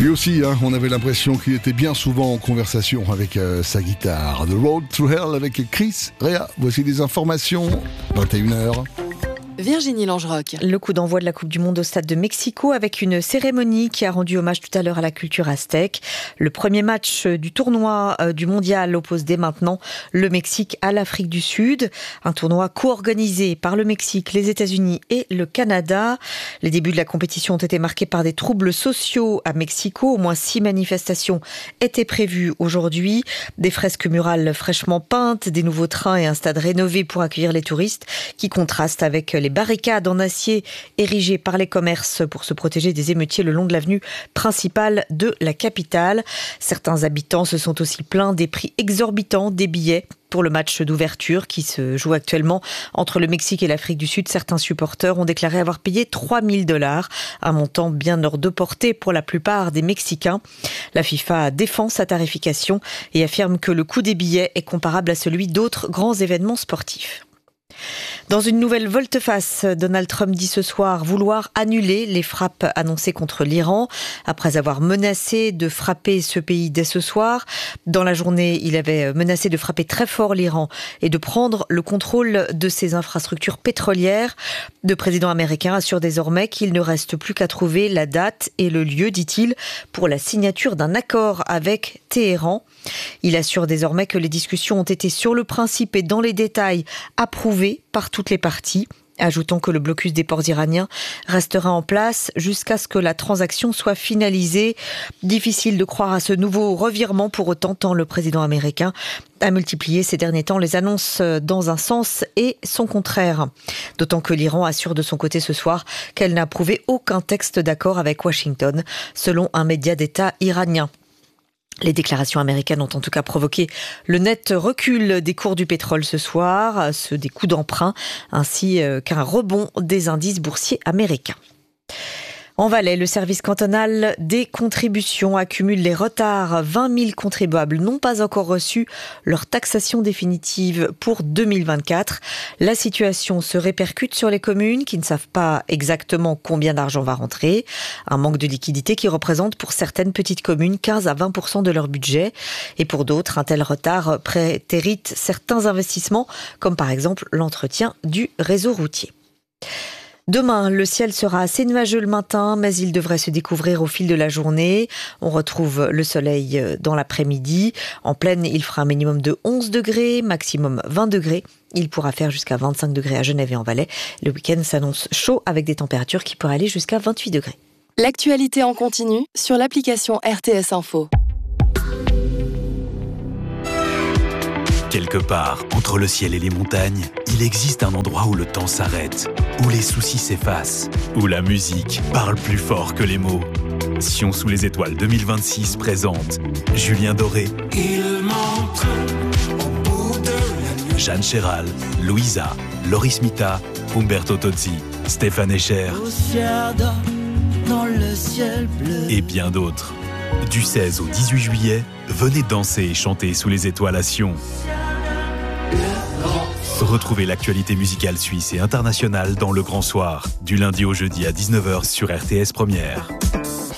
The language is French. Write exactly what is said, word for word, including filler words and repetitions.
Lui aussi, hein, on avait l'impression qu'il était bien souvent en conversation avec euh, sa guitare. The Road to Hell avec Chris Rea. Voici des informations, vingt et une heures. Virginie Langeroc. Le coup d'envoi de la Coupe du Monde au Stade de Mexico avec une cérémonie qui a rendu hommage tout à l'heure à la culture aztèque. Le premier match du tournoi du mondial oppose dès maintenant le Mexique à l'Afrique du Sud. Un tournoi co-organisé par le Mexique, les États-Unis et le Canada. Les débuts de la compétition ont été marqués par des troubles sociaux à Mexico. Au moins six manifestations étaient prévues aujourd'hui. Des fresques murales fraîchement peintes, des nouveaux trains et un stade rénové pour accueillir les touristes qui contrastent avec les barricades en acier érigées par les commerces pour se protéger des émeutiers le long de l'avenue principale de la capitale. Certains habitants se sont aussi plaints des prix exorbitants des billets pour le match d'ouverture qui se joue actuellement entre le Mexique et l'Afrique du Sud. Certains supporters ont déclaré avoir payé trois mille dollars, un montant bien hors de portée pour la plupart des Mexicains. La FIFA défend sa tarification et affirme que le coût des billets est comparable à celui d'autres grands événements sportifs. Dans une nouvelle volte-face, Donald Trump dit ce soir vouloir annuler les frappes annoncées contre l'Iran. Après avoir menacé de frapper ce pays dès ce soir, dans la journée, il avait menacé de frapper très fort l'Iran et de prendre le contrôle de ses infrastructures pétrolières. Le président américain assure désormais qu'il ne reste plus qu'à trouver la date et le lieu, dit-il, pour la signature d'un accord avec Téhéran. Il assure désormais que les discussions ont été sur le principe et dans les détails approuvées par toutes les parties, ajoutant que le blocus des ports iraniens restera en place jusqu'à ce que la transaction soit finalisée. Difficile de croire à ce nouveau revirement pour autant, tant le président américain a multiplié ces derniers temps les annonces dans un sens et son contraire. D'autant que l'Iran assure de son côté ce soir qu'elle n'a approuvé aucun texte d'accord avec Washington, selon un média d'État iranien. Les déclarations américaines ont en tout cas provoqué le net recul des cours du pétrole ce soir, ceux des coûts d'emprunt, ainsi qu'un rebond des indices boursiers américains. En Valais, le service cantonal des contributions accumule les retards. vingt mille contribuables n'ont pas encore reçu leur taxation définitive pour deux mille vingt-quatre. La situation se répercute sur les communes qui ne savent pas exactement combien d'argent va rentrer. Un manque de liquidité qui représente pour certaines petites communes quinze à vingt pour cent de leur budget. Et pour d'autres, un tel retard prétérite certains investissements, comme par exemple l'entretien du réseau routier. Demain, le ciel sera assez nuageux le matin, mais il devrait se découvrir au fil de la journée. On retrouve le soleil dans l'après-midi. En pleine, il fera un minimum de onze degrés, maximum vingt degrés. Il pourra faire jusqu'à vingt-cinq degrés à Genève et en Valais. Le week-end s'annonce chaud avec des températures qui pourraient aller jusqu'à vingt-huit degrés. L'actualité en continu sur l'application R T S Info. Quelque part, entre le ciel et les montagnes, il existe un endroit où le temps s'arrête, où les soucis s'effacent, où la musique parle plus fort que les mots. Sion sous les étoiles deux mille vingt-six présente Julien Doré, Il montre au bout de la nuit. Jeanne Chéral, Louisa, Loris Mita, Umberto Tozzi, Stéphane Echer Dans le ciel bleu. et bien d'autres. Du seize au dix-huit juillet, venez danser et chanter sous les étoiles à Sion. Retrouvez l'actualité musicale suisse et internationale dans Le Grand Soir, du lundi au jeudi à dix-neuf heures sur R T S Première.